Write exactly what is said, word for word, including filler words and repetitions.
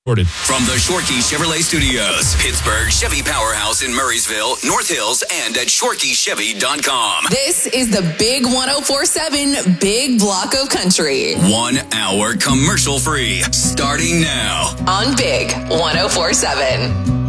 From the Shorkey Chevrolet Studios, Pittsburgh Chevy Powerhouse in Murraysville, North Hills, and at Shorkey Chevy dot com. This is the Big one oh four seven Big Block of Country. One hour commercial free, starting now On Big one oh four seven.